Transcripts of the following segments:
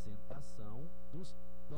apresentação dos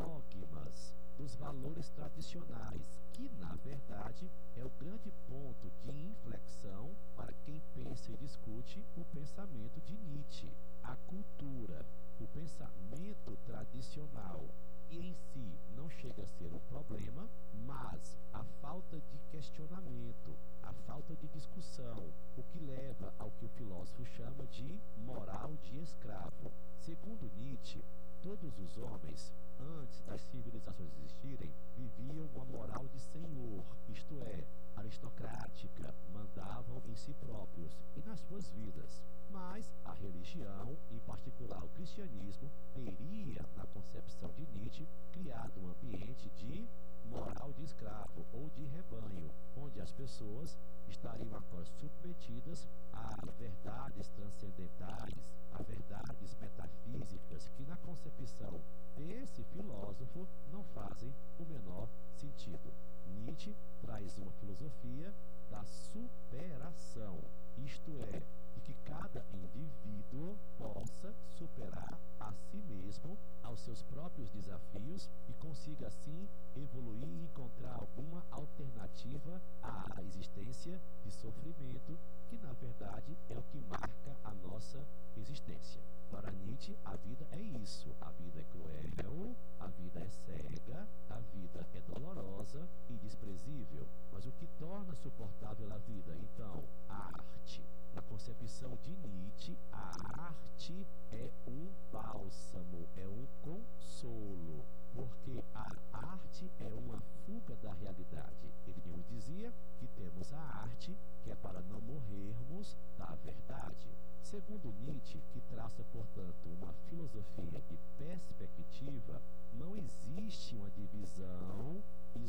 dogmas, dos valores tradicionais, que na verdade é o grande ponto de inflexão para quem pensa e discute o pensamento de Nietzsche. A cultura, o pensamento tradicional, e em si não chega a ser um problema, mas a falta de questionamento, a falta de discussão, o que leva ao que o filósofo chama de moral de escravo. Segundo Nietzsche, todos os homens, antes das civilizações existirem, viviam uma moral de senhor, isto é, aristocrática, mandavam em si próprios e nas suas vidas. Mas a religião, em particular o cristianismo, teria, na concepção de Nietzsche, criado um ambiente de moral de escravo ou de rebanho, onde as pessoas estariam agora submetidas a verdades transcendentais, a verdades metafísicas que, na concepção desse filósofo, não fazem o menor sentido. Nietzsche traz uma filosofia da superação, isto é, de que cada indivíduo possa superar a si mesmo, aos seus próprios desafios e consiga assim evoluir e encontrar alguma alternativa à existência de sofrimento, que na verdade é o que marca a nossa existência. Para Nietzsche, a vida é isso. A vida é cruel, a vida é cega, a vida é dolorosa e desprezível. Mas o que torna suportável a vida, então? A arte. Na concepção de Nietzsche, a arte é um bálsamo, é um consolo, porque a arte é uma fuga da realidade. Ele mesmo dizia que temos a arte, que é para não morrermos da verdade. Segundo Nietzsche, que traça, portanto, uma filosofia de perspectiva, não existe uma divisão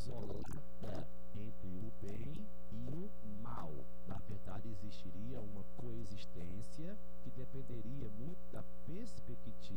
isolada entre o bem e o mal. Na verdade, existiria uma coexistência que dependeria muito da perspectiva